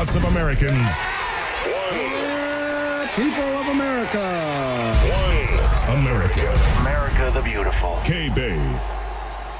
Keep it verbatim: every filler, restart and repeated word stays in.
thoughts of Americans. Uh, people of America. One America. America the Beautiful. K-Bay.